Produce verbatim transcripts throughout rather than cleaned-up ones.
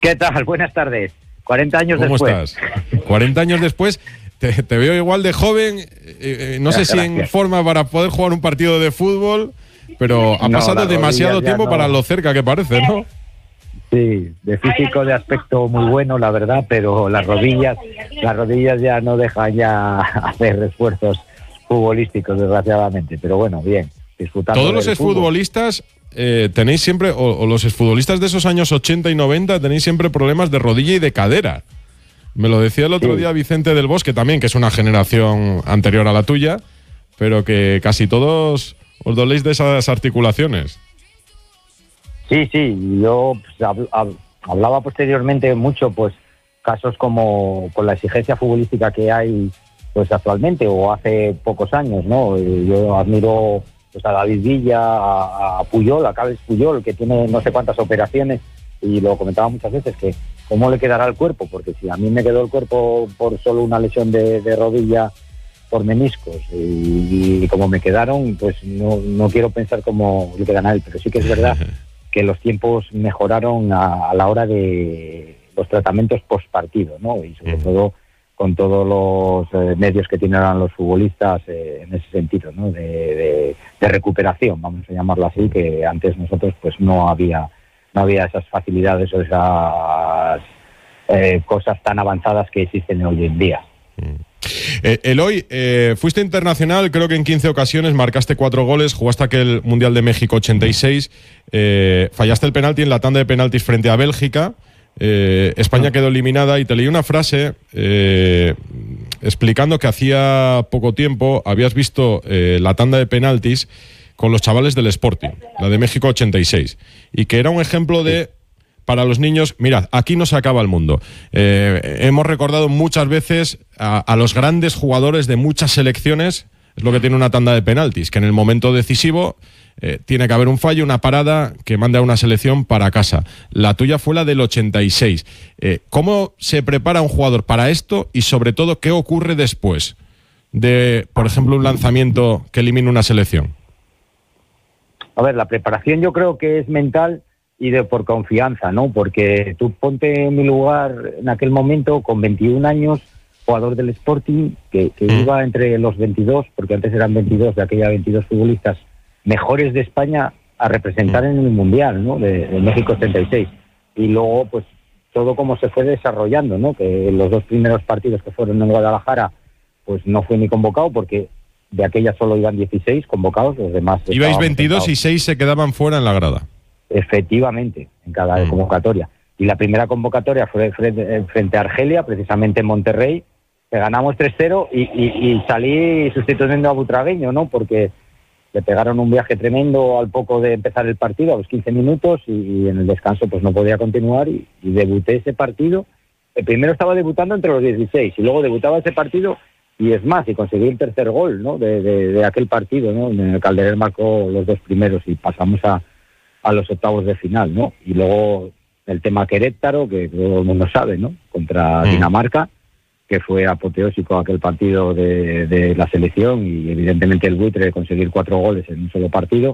¿Qué tal? Buenas tardes. cuarenta años ¿Cómo después. ¿Cómo estás? cuarenta años después, te, te veo igual de joven, eh, eh, no sé si en forma para poder jugar un partido de fútbol, pero ha no, pasado demasiado tiempo no. para lo cerca que parece, ¿no? Sí, de físico, de aspecto muy bueno, la verdad, pero las rodillas, las rodillas ya no dejan ya hacer esfuerzos futbolísticos, desgraciadamente. Pero bueno, bien, disfrutando. Todos los exfutbolistas eh, tenéis siempre, o, o los exfutbolistas de esos años ochenta y noventa, tenéis siempre problemas de rodilla y de cadera. Me lo decía el otro sí. día Vicente del Bosque también, que es una generación anterior a la tuya, pero que casi todos os doléis de esas articulaciones. Sí, sí, yo pues, hab, hab, hablaba posteriormente mucho, pues, casos como con la exigencia futbolística que hay pues actualmente o hace pocos años, ¿no? Yo admiro pues a David Villa, a, a Puyol, a Carles Puyol, que tiene no sé cuántas operaciones, y lo comentaba muchas veces, que cómo le quedará el cuerpo, porque si a mí me quedó el cuerpo por solo una lesión de, de rodilla por meniscos, y, y como me quedaron, pues no, no quiero pensar cómo le quedan a él, pero sí que es verdad que los tiempos mejoraron a, a la hora de los tratamientos post partido, ¿no? Y sobre todo con todos los eh, medios que tienen los futbolistas eh, en ese sentido, ¿no? De, de, de recuperación, vamos a llamarlo así, que antes nosotros pues no había no había esas facilidades o esas eh, cosas tan avanzadas que existen hoy en día. Eh, Eloy, eh, fuiste internacional, creo que en quince ocasiones, marcaste cuatro goles, jugaste aquel Mundial de México ochenta y seis, eh, fallaste el penalti en la tanda de penaltis frente a Bélgica. Eh, España quedó eliminada y te leí una frase eh, explicando que hacía poco tiempo habías visto eh, la tanda de penaltis con los chavales del Sporting, la de México ochenta y seis, y que era un ejemplo de, para los niños, mirad, aquí no se acaba el mundo. Eh, hemos recordado muchas veces a, a los grandes jugadores de muchas selecciones, es lo que tiene una tanda de penaltis, que en el momento decisivo Eh, tiene que haber un fallo, una parada que mande a una selección para casa. La tuya fue la del ochenta y seis. Eh, ¿Cómo se prepara un jugador para esto y sobre todo qué ocurre después de, por ejemplo, un lanzamiento que elimine una selección? A ver, la preparación yo creo que es mental y de por confianza, ¿no? Porque tú ponte en mi lugar en aquel momento con veintiún años, jugador del Sporting, que, que mm. iba entre los veintidós, porque antes eran veintidós, de aquella veintidós futbolistas mejores de España a representar en el Mundial, ¿no? De, de México ochenta y seis. Y luego, pues, todo como se fue desarrollando, ¿no? Que los dos primeros partidos que fueron en Guadalajara, pues no fue ni convocado, porque de aquella solo iban dieciséis convocados, los demás... Ibais veintidós y seis se quedaban fuera en la grada. Efectivamente, en cada mm. convocatoria. Y la primera convocatoria fue frente, frente a Argelia, precisamente en Monterrey, que ganamos tres cero y, y, y salí sustituyendo a Butragueño, ¿no? Porque le pegaron un viaje tremendo al poco de empezar el partido, a los quince minutos, y, y en el descanso pues no podía continuar, y, y debuté ese partido. El primero estaba debutando entre los dieciséis, y luego debutaba ese partido, y es más, y conseguí el tercer gol, ¿no? de, de, de aquel partido, ¿no? En el Calderer marcó los dos primeros, y pasamos a, a los octavos de final, ¿no? Y luego el tema Querétaro, que todo el mundo sabe, ¿no? Contra mm. Dinamarca, que fue apoteósico aquel partido de, de la selección, y evidentemente el buitre de conseguir cuatro goles en un solo partido,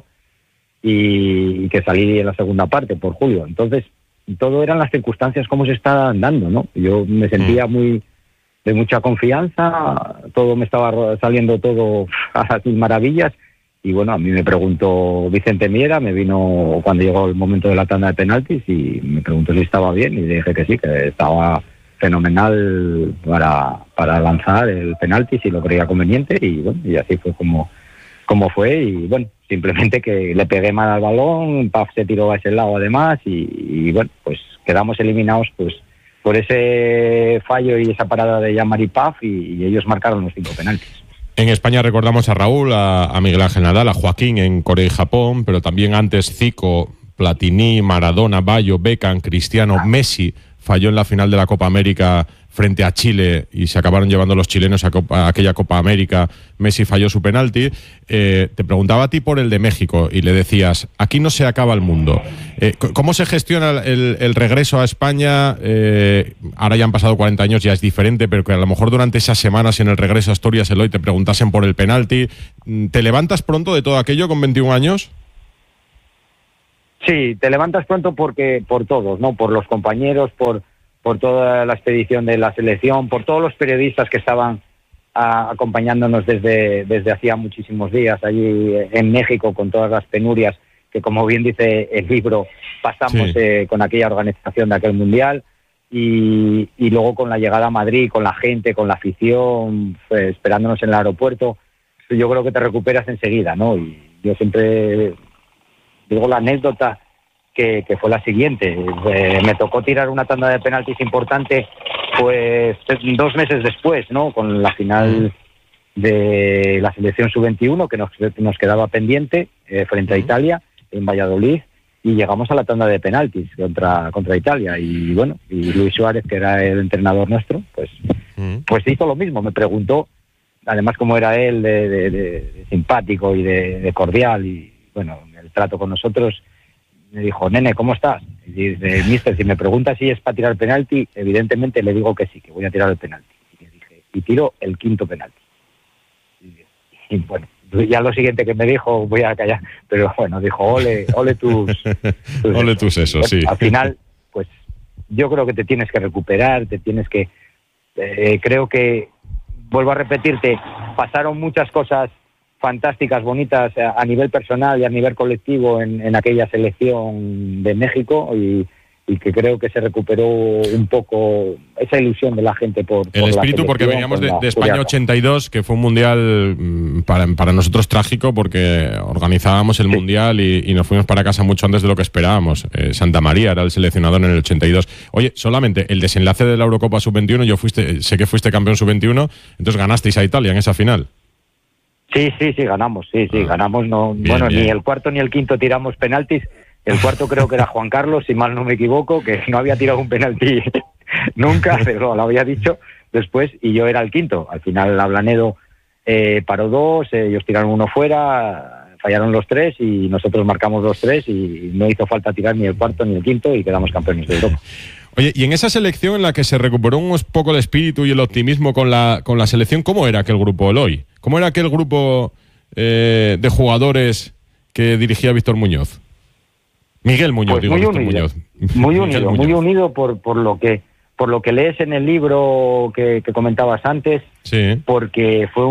y, y que salí en la segunda parte por Julio. Entonces, todo eran las circunstancias como se estaban dando, ¿no? Yo me sentía muy de mucha confianza, todo me estaba saliendo todo a las mil maravillas, y bueno, a mí me preguntó Vicente Miera, me vino cuando llegó el momento de la tanda de penaltis, y me preguntó si estaba bien, y dije que sí, que estaba fenomenal para, para lanzar el penalti si lo creía conveniente, y bueno, y así fue como, como fue, y bueno, simplemente que le pegué mal al balón, Paf se tiró a ese lado además, y, y bueno, pues quedamos eliminados pues por ese fallo y esa parada de Jean-Marie Paf, y, y ellos marcaron los cinco penaltis. En España recordamos a Raúl, a, a Miguel Ángel Nadal, a Joaquín en Corea y Japón, pero también antes Zico, Platini, Maradona, Bayo, Beckham, Cristiano, Messi falló en la final de la Copa América frente a Chile y se acabaron llevando los chilenos a, Copa, a aquella Copa América. Messi falló su penalti. Eh, te preguntaba a ti por el de México y le decías, aquí no se acaba el mundo. Eh, ¿Cómo se gestiona el, el regreso a España? Eh, ahora ya han pasado cuarenta años, ya es diferente, pero que a lo mejor durante esas semanas en el regreso a Asturias, Eloy, te preguntasen por el penalti. ¿Te levantas pronto de todo aquello con veintiún años? Sí, te levantas pronto porque por todos, ¿no? Por los compañeros, por, por toda la expedición de la selección, por todos los periodistas que estaban a, acompañándonos desde, desde hacía muchísimos días allí en México, con todas las penurias que, como bien dice el libro, pasamos sí. eh, con aquella organización de aquel mundial, y, y luego con la llegada a Madrid, con la gente, con la afición, pues, esperándonos en el aeropuerto. Yo creo que te recuperas enseguida, ¿no? Y yo siempre digo la anécdota que, que fue la siguiente. Eh, me tocó tirar una tanda de penaltis importante, pues dos meses después, ¿no? Con la final de la selección sub veintiuno, que nos, nos quedaba pendiente eh, frente a Italia, en Valladolid, y llegamos a la tanda de penaltis contra, contra Italia. Y bueno, y Luis Suárez, que era el entrenador nuestro, pues, pues hizo lo mismo. Me preguntó, además, como era él de, de, de, de simpático y de, de cordial, y bueno, el trato con nosotros, me dijo: nene, ¿cómo estás? Y dice: mister, si me pregunta si es para tirar el penalti, evidentemente le digo que sí, que voy a tirar el penalti. Y le dije, y tiro el quinto penalti. Y, y bueno, ya lo siguiente que me dijo, voy a callar, pero bueno, dijo: ole, ole tus... tus ole tus eso, sí. Al final, pues yo creo que te tienes que recuperar, te tienes que... Eh, creo que, vuelvo a repetirte, pasaron muchas cosas fantásticas, bonitas a nivel personal y a nivel colectivo en, en aquella selección de México, y, y que creo que se recuperó un poco esa ilusión de la gente por, por el espíritu, porque veníamos de, de España ochenta y dos, que fue un mundial para, para nosotros trágico, porque organizábamos el sí. mundial y, y nos fuimos para casa mucho antes de lo que esperábamos. Eh, Santa María era el seleccionador en el ochenta y dos. Oye, solamente el desenlace de la Eurocopa sub veintiuno, yo fuiste, sé que fuiste campeón sub veintiuno, entonces ganasteis a Italia en esa final. Sí, sí, sí, ganamos, sí, sí, ah, ganamos. No, bien, bueno, bien. Ni el cuarto ni el quinto tiramos penaltis. El cuarto creo que era Juan Carlos, si mal no me equivoco, que no había tirado un penalti nunca, pero lo había dicho después, y yo era el quinto. Al final Ablanedo eh, paró dos, eh, ellos tiraron uno fuera, fallaron los tres y nosotros marcamos los tres, y no hizo falta tirar ni el cuarto ni el quinto y quedamos campeones de Europa. Oye, y en esa selección en la que se recuperó un poco el espíritu y el optimismo con la, con la selección, ¿cómo era aquel grupo, Eloy? ¿Cómo era aquel grupo eh, de jugadores que dirigía Víctor Muñoz? Miguel Muñoz, pues digo, muy Víctor unido, Muñoz. Muy unido, muy unido por, por lo que por lo que lees en el libro que, que comentabas antes, sí. Porque fue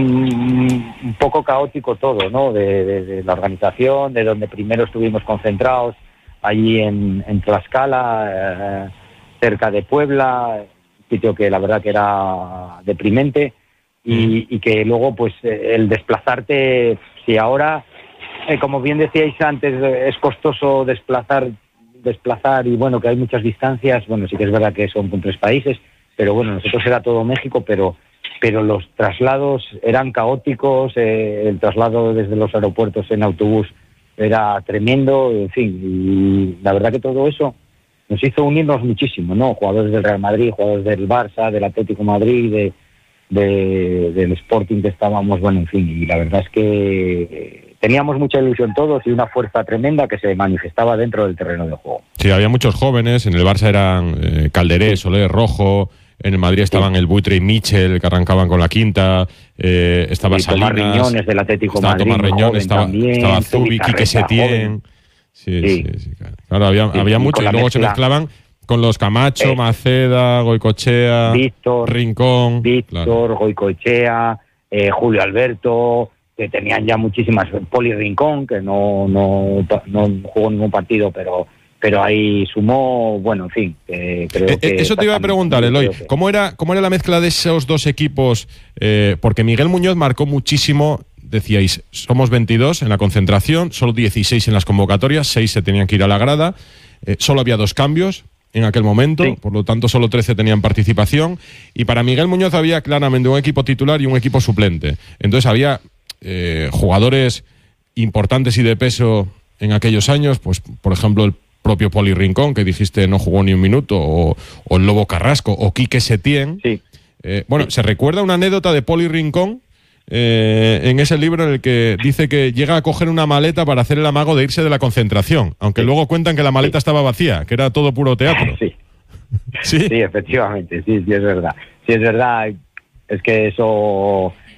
un, un poco caótico todo, ¿no? De, de, de la organización, de donde primero estuvimos concentrados, allí en, en Tlaxcala, eh, cerca de Puebla, sitio que la verdad que era deprimente, y, mm. y que luego pues el desplazarte, si ahora, eh, como bien decíais antes, es costoso desplazar, desplazar y bueno, que hay muchas distancias, bueno, sí que es verdad que son con tres países, pero bueno, nosotros era todo México, pero pero los traslados eran caóticos, eh, el traslado desde los aeropuertos en autobús era tremendo, en fin, y la verdad que todo eso nos hizo unirnos muchísimo, ¿no? Jugadores del Real Madrid, jugadores del Barça, del Atlético Madrid, de, de, del Sporting que estábamos, bueno, en fin, y la verdad es que teníamos mucha ilusión todos y una fuerza tremenda que se manifestaba dentro del terreno de juego. Sí, había muchos jóvenes, en el Barça eran eh, Calderé, Soler, Rojo, en el Madrid estaban sí. el Buitre y Michel, que arrancaban con la quinta, eh, estaba sí, Salinas, Tomás Riñones del Atlético estaba Madrid, Tomás Riñones, estaba, también, estaba Zubi, Quique Setién, sí, sí, sí, sí, claro, claro había, sí, había mucho, y luego mezcla, se mezclaban con los Camacho, eh, Maceda, Goicoechea, Víctor, Rincón, Víctor, claro. Goicoechea, eh, Julio Alberto, que tenían ya muchísimas, Poli Rincón, que no, no, no jugó ningún partido, pero pero ahí sumó, bueno, en fin. Eh, creo eh, que eso te iba a preguntar, Eloy, que... ¿cómo era, cómo era la mezcla de esos dos equipos? Eh, porque Miguel Muñoz marcó muchísimo, decíais, somos veintidós en la concentración, solo dieciséis en las convocatorias, seis se tenían que ir a la grada, eh, solo había dos cambios en aquel momento, sí. por lo tanto solo trece tenían participación, y para Miguel Muñoz había claramente un equipo titular y un equipo suplente. Entonces había eh, jugadores importantes y de peso en aquellos años, pues por ejemplo el propio Poli Rincón, que dijiste no jugó ni un minuto, o, o el Lobo Carrasco, o Quique Setién. Sí. Eh, bueno, sí. se recuerda una anécdota de Poli Rincón eh, en ese libro en el que dice que llega a coger una maleta para hacer el amago de irse de la concentración, aunque sí. luego cuentan que la maleta sí. estaba vacía, que era todo puro teatro. Sí. sí, sí, efectivamente, sí, sí es verdad. Sí es verdad, es que eso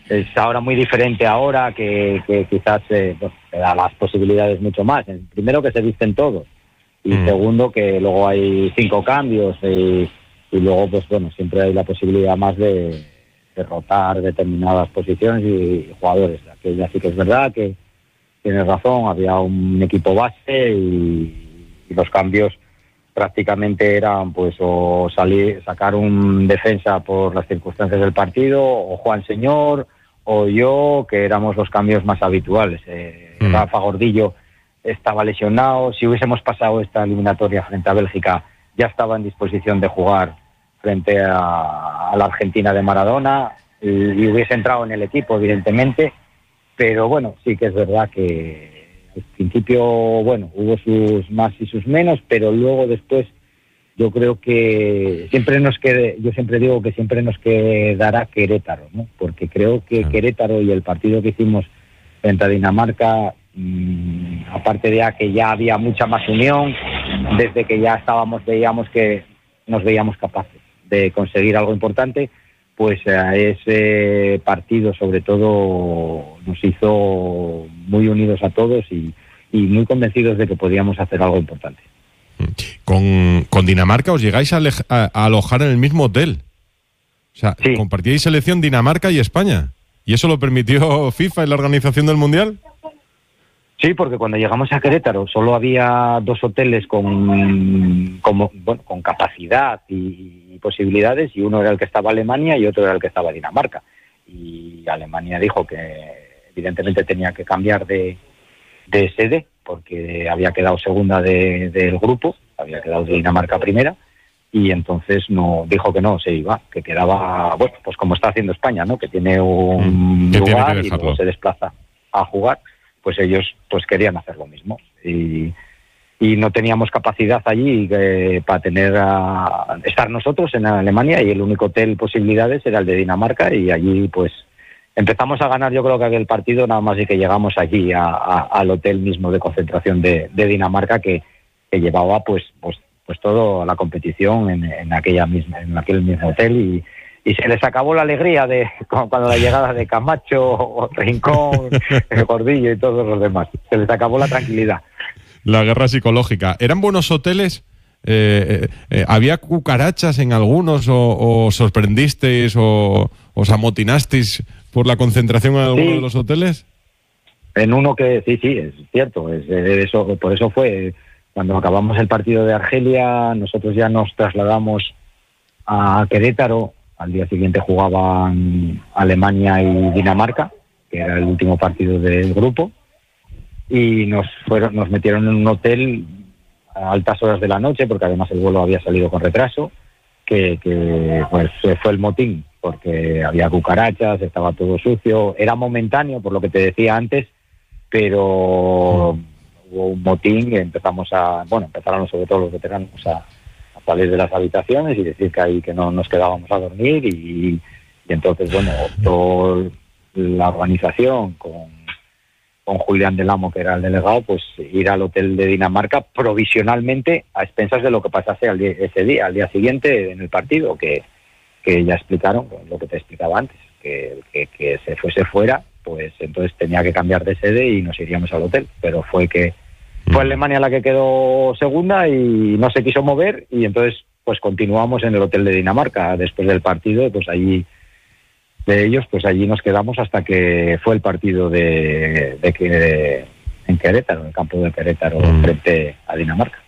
es ahora muy diferente ahora, que, que quizás eh, pues, te da las posibilidades mucho más. Primero, que se visten todos, y mm. segundo, que luego hay cinco cambios, y, y luego, pues bueno, siempre hay la posibilidad más de, de rotar determinadas posiciones y jugadores. Aquella sí que es verdad que tienes razón, había un equipo base y, y los cambios prácticamente eran pues o salir, sacar un defensa por las circunstancias del partido, o Juan Señor, o yo, que éramos los cambios más habituales. Eh, mm. Rafa Gordillo estaba lesionado. Si hubiésemos pasado esta eliminatoria frente a Bélgica, ya estaba en disposición de jugar frente a, a la Argentina de Maradona, y, y hubiese entrado en el equipo, evidentemente. Pero bueno, sí que es verdad que al principio, bueno, hubo sus más y sus menos, pero luego después yo creo que siempre nos quede, yo siempre digo que siempre nos quedará Querétaro, ¿no? Porque creo que ah. Querétaro y el partido que hicimos frente a Dinamarca, mmm, aparte de que ya había mucha más unión, desde que ya estábamos, veíamos que nos veíamos capaces de conseguir algo importante, pues a ese partido sobre todo nos hizo muy unidos a todos y, y muy convencidos de que podíamos hacer algo importante. Con, con Dinamarca os llegáis a, alej- a, a alojar en el mismo hotel. O sea, sí. compartíais selección Dinamarca y España. ¿Y eso lo permitió FIFA y la organización del Mundial? Sí, porque cuando llegamos a Querétaro solo había dos hoteles con, con, bueno, con capacidad y, y posibilidades, y uno era el que estaba Alemania y otro era el que estaba Dinamarca. Y Alemania dijo que evidentemente tenía que cambiar de, de sede, porque había quedado segunda de, del grupo, había quedado de Dinamarca primera, y entonces no dijo que no se iba, que quedaba, bueno, pues como está haciendo España, ¿no? Que tiene un que lugar tiene que y luego se desplaza a jugar. Pues ellos pues querían hacer lo mismo, y, y no teníamos capacidad allí eh, para tener a, estar nosotros en Alemania, y el único hotel posibilidades era el de Dinamarca, y allí pues empezamos a ganar. Yo creo que aquel partido nada más de que llegamos allí a, a, al hotel mismo de concentración de, de Dinamarca, que, que llevaba pues pues pues toda la competición en, en aquella misma en aquel mismo hotel, y Y se les acabó la alegría de cuando la llegada de Camacho, Rincón, Gordillo y todos los demás. Se les acabó la tranquilidad. La guerra psicológica. ¿Eran buenos hoteles? Eh, eh, ¿Había cucarachas en algunos o, o sorprendisteis o os amotinasteis por la concentración en alguno sí. de los hoteles? En uno que sí, sí, es cierto. Es, eso, por eso fue cuando acabamos el partido de Argelia, nosotros ya nos trasladamos a Querétaro. Al día siguiente jugaban Alemania y Dinamarca, que era el último partido del grupo, y nos fueron, nos metieron en un hotel a altas horas de la noche, porque además el vuelo había salido con retraso, que, que pues fue el motín, porque había cucarachas, estaba todo sucio, era momentáneo, por lo que te decía antes, pero hubo un motín y empezamos a, bueno, empezaron sobre todo los veteranos a salir de las habitaciones y decir que ahí que no nos quedábamos a dormir, y, y entonces, bueno, optó la organización con, con Julián del Amo, que era el delegado, pues ir al hotel de Dinamarca provisionalmente a expensas de lo que pasase al día, ese día, al día siguiente en el partido, que, que ya explicaron lo que te explicaba antes, que, que, que se fuese fuera, pues entonces tenía que cambiar de sede y nos iríamos al hotel, pero fue que Fue Alemania la que quedó segunda y no se quiso mover, y entonces pues continuamos en el hotel de Dinamarca después del partido, pues allí de ellos, pues allí nos quedamos hasta que fue el partido de, de que en Querétaro, en el campo de Querétaro, mm. frente a Dinamarca.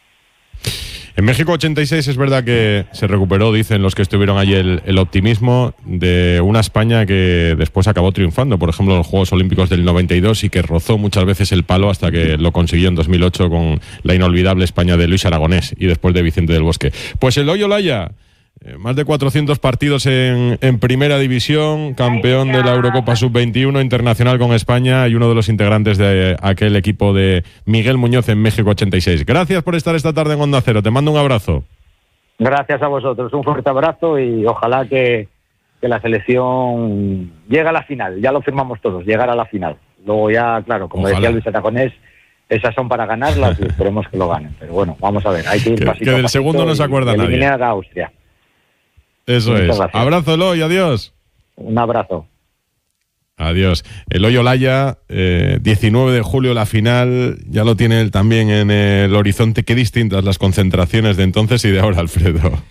En México ochenta y seis es verdad que se recuperó, dicen los que estuvieron allí, el, el optimismo de una España que después acabó triunfando, por ejemplo, en los Juegos Olímpicos del noventa y dos, y que rozó muchas veces el palo hasta que lo consiguió en dos mil ocho con la inolvidable España de Luis Aragonés y después de Vicente del Bosque. Pues el Eloy Olaya, eh, más de cuatrocientos partidos en, en Primera División, campeón de la Eurocopa sub veintiuno, internacional con España y uno de los integrantes de aquel equipo de Miguel Muñoz en México ochenta y seis. Gracias por estar esta tarde en Onda Cero, te mando un abrazo. Gracias a vosotros, un fuerte abrazo, y ojalá que, que la selección llegue a la final. Ya lo firmamos todos, llegar a la final. Luego ya, claro, como ojalá. Decía Luis Aragonés, esas son para ganarlas y esperemos que lo ganen. Pero bueno, vamos a ver, hay que ir que, pasito que del a pasito segundo no se acuerda nadie. Eliminar a Austria. Eso Muchas es. Gracias. Abrazo, Eloy, adiós. Un abrazo. Adiós. Eloy Olaya, eh, diecinueve de julio la final, ya lo tiene él también en el horizonte. Qué distintas las concentraciones de entonces y de ahora, Alfredo.